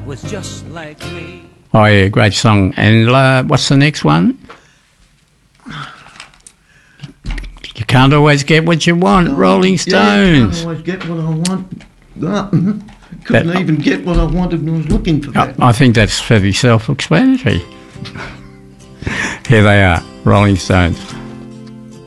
was just like me. Oh, yeah, great song. And what's the next one? You can't always get what you want, Rolling Stones. Can't always get what I want. Couldn't even get what I wanted when I was looking for that. I think that's fairly self-explanatory. Here they are, Rolling Stones.